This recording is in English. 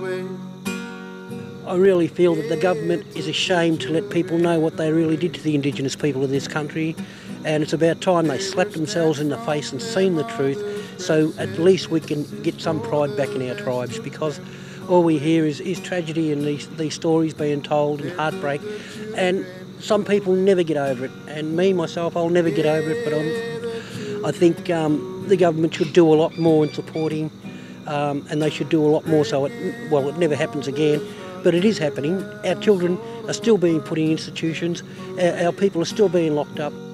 I really feel that the government is ashamed to let people know what they really did to the Indigenous people of this country, and it's about time they slapped themselves in the face and seen the truth, so at least we can get some pride back in our tribes, because all we hear is tragedy and these stories being told and heartbreak, and some people never get over it, and me, myself, I'll never get over it, but I think the government should do a lot more in supporting, and they should do a lot more so it never happens again. But it is happening. Our children are still being put in institutions. Our people are still being locked up.